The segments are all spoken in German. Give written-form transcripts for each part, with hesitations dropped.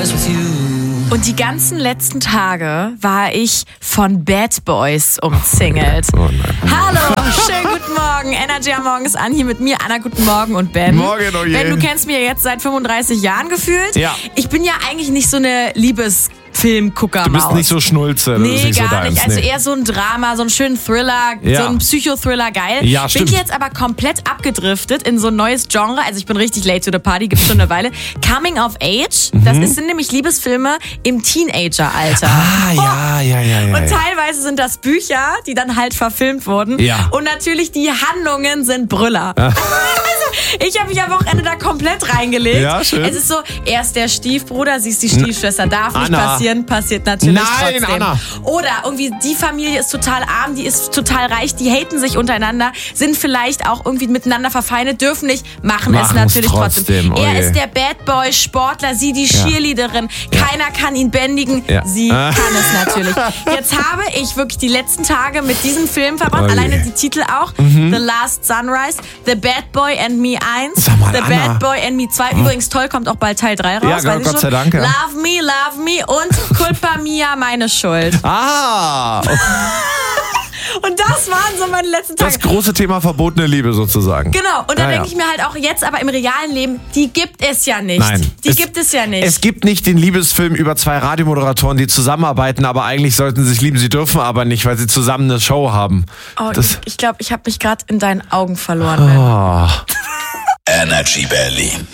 stars with you. Und die ganzen letzten Tage war ich von Bad Boys umzingelt. Oh nein. Hallo, schönen guten Morgen. Energy am Morgen ist an, hier mit mir. Anna, guten Morgen und Ben. Morgen, oh je. Ben, du kennst mich ja jetzt seit 35 Jahren gefühlt. Ja. Ich bin ja eigentlich nicht so eine Liebesfilmgucker. Du bist nicht so Schnulze. Das ist nicht gar so deins, nicht. Also nee. eher so ein Drama, so einen schönen Thriller, Ja. so ein Psychothriller, geil. Ja, bin stimmt. ich jetzt aber komplett abgedriftet in so ein neues Genre. Also ich bin richtig late to the party, gibt's schon eine Weile. Coming of Age, das sind nämlich Liebesfilme im Teenager-Alter. Ja. Und teilweise sind das Bücher, die dann halt verfilmt wurden. Ja. Und natürlich die Handlungen sind Brüller. Also ich habe mich am Wochenende da komplett reingelegt. Ja, schön. Es ist so, er ist der Stiefbruder, sie ist die Stiefschwester. Darf nicht Anna. passieren, passiert natürlich Nein, trotzdem. Anna. Oder irgendwie die Familie ist total arm, die ist total reich, die haten sich untereinander, sind vielleicht auch irgendwie miteinander verfeindet, dürfen nicht, machen es Machen's natürlich trotzdem. Oh Er je. ist der Bad Boy, Sportler, sie die Cheerleaderin. Keiner kann ihn bändigen, Ja. sie kann es natürlich. Jetzt habe ich wirklich die letzten Tage mit diesem Film verbracht, Oh je. alleine die Titel auch. The Last Sunrise, The Bad Boy and Me 1, Sag mal, The Anna. Bad Boy and Me 2. Übrigens toll, kommt auch bald Teil 3 raus. Ja, weiß ich Gott sei schon. Dank, ja. Love Me und Culpa Mia, meine Schuld. Ah, Und das waren so meine letzten Tage. das große Thema verbotene Liebe sozusagen. Genau, und da Ja, denke ich mir halt auch jetzt, aber im realen Leben, die gibt es ja nicht. Nein. Die gibt es ja nicht. Es gibt nicht den Liebesfilm über zwei Radiomoderatoren, die zusammenarbeiten, aber eigentlich sollten sie sich lieben, sie dürfen aber nicht, weil sie zusammen eine Show haben. Oh, Das- ich glaube, ich habe mich gerade in deinen Augen verloren. Ben. Oh. Energy Berlin.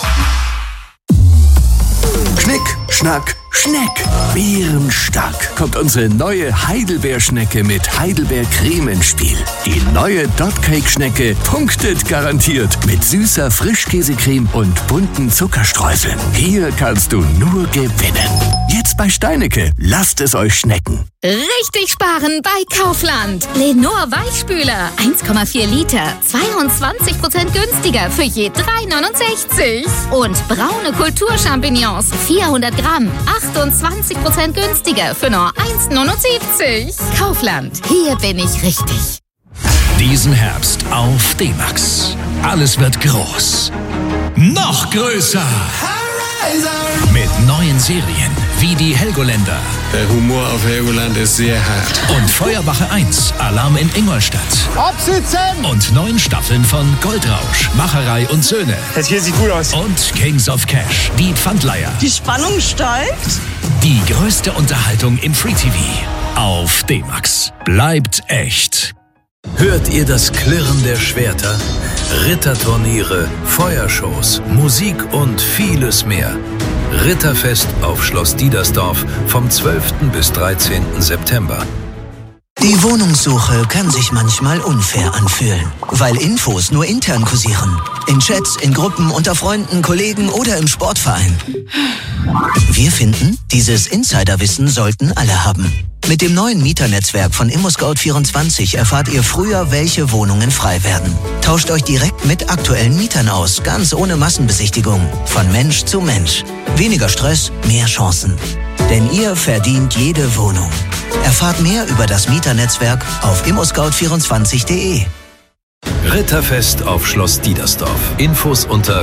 Schnick, Schnack, Schneck. Bärenstark kommt unsere neue Heidelbeerschnecke mit Heidelbeercreme ins Spiel. Die neue Dotcake-Schnecke punktet garantiert mit süßer Frischkäsecreme und bunten Zuckerstreuseln. Hier kannst du nur gewinnen. Jetzt bei Steinecke. Lasst es euch schmecken. Richtig sparen bei Kaufland. Lenor Weichspüler 1,4 Liter, 22% günstiger für je 3,69. Und braune Kulturchampignons 400 Gramm, 28% günstiger für nur 1,79. Kaufland, hier bin ich richtig. Diesen Herbst auf D-Max. Alles wird groß. Noch größer. Mit neuen Serien wie die Helgoländer Der Humor auf Helgoland ist sehr hart. und Feuerwache 1, Alarm in Ingolstadt. Absitzen! Und 9 Staffeln von Goldrausch, Macherei und Söhne. Das hier sieht gut aus. Und Kings of Cash, die Pfandleiher. Die Spannung steigt. Die größte Unterhaltung im Free-TV. Auf D-Max. Bleibt echt. Hört ihr das Klirren der Schwerter? Ritterturniere, Feuershows, Musik und vieles mehr. Ritterfest auf Schloss Diedersdorf vom 12. bis 13. September. Die Wohnungssuche kann sich manchmal unfair anfühlen, weil Infos nur intern kursieren. In Chats, in Gruppen, unter Freunden, Kollegen oder im Sportverein. Wir finden, dieses Insiderwissen sollten alle haben. Mit dem neuen Mieternetzwerk von ImmoScout24 erfahrt ihr früher, welche Wohnungen frei werden. Tauscht euch direkt mit aktuellen Mietern aus, ganz ohne Massenbesichtigung. Von Mensch zu Mensch. Weniger Stress, mehr Chancen. Denn ihr verdient jede Wohnung. Erfahrt mehr über das Mieternetzwerk auf immoscout24.de. Ritterfest auf Schloss Diedersdorf. Infos unter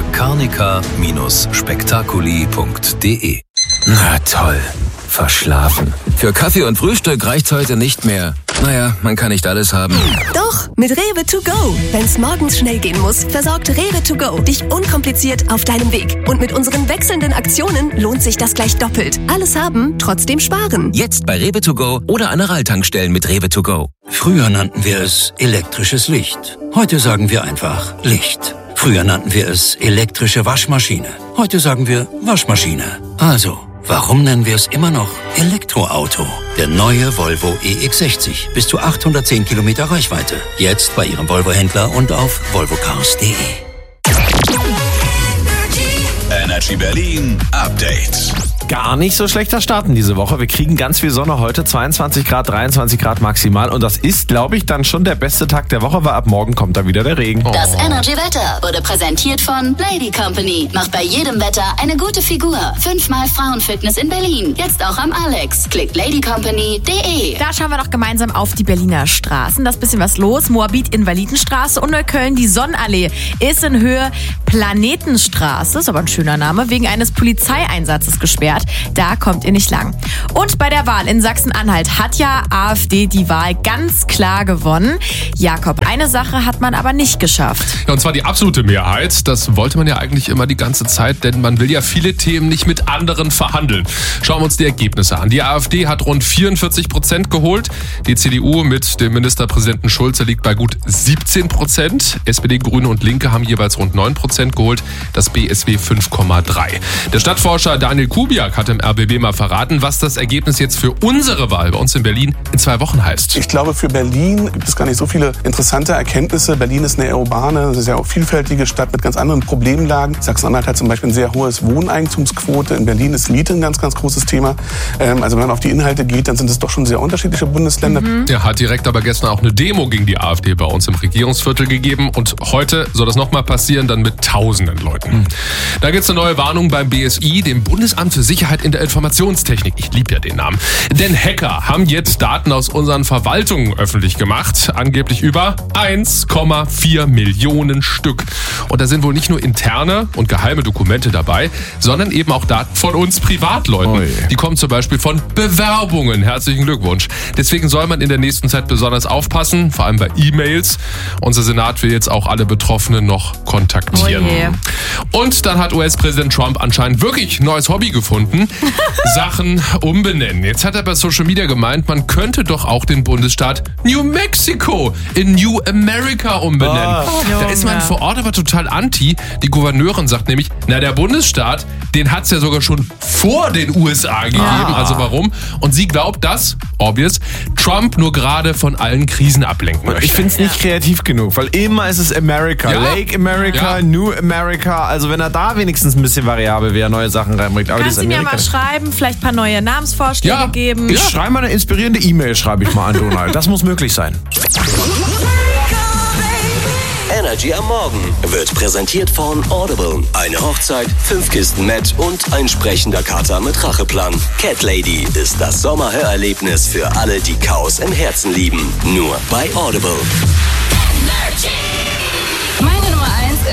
carnica-spektakuli.de. Na toll. Verschlafen. Für Kaffee und Frühstück reicht's heute nicht mehr. Naja, man kann nicht alles haben. Doch, mit Rewe to go. Wenn's morgens schnell gehen muss, versorgt Rewe to go dich unkompliziert auf deinem Weg. Und mit unseren wechselnden Aktionen lohnt sich das gleich doppelt. Alles haben, trotzdem sparen. Jetzt bei Rewe to go oder an der Ralltankstellen mit Rewe to go. Früher nannten wir es elektrisches Licht. Heute sagen wir einfach Licht. Früher nannten wir es elektrische Waschmaschine. Heute sagen wir Waschmaschine. Also, warum nennen wir es immer noch Elektroauto? Der neue Volvo EX60. Bis zu 810 Kilometer Reichweite. Jetzt bei Ihrem Volvo-Händler und auf volvocars.de. Energy Berlin Update. Gar nicht so schlechter starten diese Woche. Wir kriegen ganz viel Sonne heute, 22 Grad, 23 Grad maximal. Und das ist, glaube ich, dann schon der beste Tag der Woche, weil ab morgen kommt da wieder der Regen. Das Energy-Wetter wurde präsentiert von Lady Company. Macht bei jedem Wetter eine gute Figur. 5-mal Frauenfitness in Berlin. Jetzt auch am Alex. Klickt ladycompany.de. Da schauen wir doch gemeinsam auf die Berliner Straßen. Da ist ein bisschen was los. Moabit-Invalidenstraße und Neukölln. Die Sonnenallee ist in Höhe Planetenstraße. Ist aber ein schöner Name. Festnahme wegen eines Polizeieinsatzes gesperrt. Da kommt ihr nicht lang. Und bei der Wahl in Sachsen-Anhalt hat ja AfD die Wahl ganz klar gewonnen. Jakob, eine Sache hat man aber nicht geschafft. Ja, und zwar die absolute Mehrheit. Das wollte man ja eigentlich immer die ganze Zeit, denn man will ja viele Themen nicht mit anderen verhandeln. Schauen wir uns die Ergebnisse an. Die AfD hat rund 44% geholt. Die CDU mit dem Ministerpräsidenten Schulze liegt bei gut 17%. SPD, Grüne und Linke haben jeweils rund 9% geholt. Das BSW 5,3%. Der Stadtforscher Daniel Kubiak hat im RBB mal verraten, was das Ergebnis jetzt für unsere Wahl bei uns in Berlin in 2 Wochen heißt. Ich glaube, für Berlin gibt es gar nicht so viele interessante Erkenntnisse. Berlin ist eine eher urbane, sehr vielfältige Stadt mit ganz anderen Problemlagen. Sachsen-Anhalt hat zum Beispiel eine sehr hohe Wohneigentumsquote. In Berlin ist Miete ein ganz, ganz großes Thema. Also wenn man auf die Inhalte geht, dann sind es doch schon sehr unterschiedliche Bundesländer. Ja, hat direkt aber gestern auch eine Demo gegen die AfD bei uns im Regierungsviertel gegeben. Und heute soll das nochmal passieren, dann mit tausenden Leuten. Da gibt es eine neue Warnung beim BSI, dem Bundesamt für Sicherheit in der Informationstechnik. Ich liebe ja den Namen. Denn Hacker haben jetzt Daten aus unseren Verwaltungen öffentlich gemacht. Angeblich über 1,4 Millionen Stück. Und da sind wohl nicht nur interne und geheime Dokumente dabei, sondern eben auch Daten von uns Privatleuten. Die kommen zum Beispiel von Bewerbungen. Herzlichen Glückwunsch. Deswegen soll man in der nächsten Zeit besonders aufpassen, vor allem bei E-Mails. Unser Senat will jetzt auch alle Betroffenen noch kontaktieren. Und dann hat US-Präsident Trump anscheinend wirklich ein neues Hobby gefunden. Sachen umbenennen. Jetzt hat er bei Social Media gemeint, man könnte doch auch den Bundesstaat New Mexico in New America umbenennen. Da ist man vor Ort aber total anti. Die Gouverneurin sagt nämlich, na, der Bundesstaat, den hat es ja sogar schon vor den USA gegeben. Also warum? Und sie glaubt, dass, obvious, Trump nur gerade von allen Krisen ablenken möchte. Ich finde es nicht kreativ genug, weil immer ist es America. Lake America, New America. Also wenn er da wenigstens ein bisschen variabel wäre, neue Sachen reinbringt. Aber kannst du ihm ja mal schreiben, vielleicht ein paar neue Namensvorschläge geben. Ich schreibe mal eine inspirierende E-Mail, schreibe ich mal an Donald. Das muss möglich sein. Energy am Morgen wird präsentiert von Audible. Eine Hochzeit, 5 Kisten Met und ein sprechender Kater mit Racheplan. Cat Lady ist das Sommerhörerlebnis für alle, die Chaos im Herzen lieben. Nur bei Audible. Energy.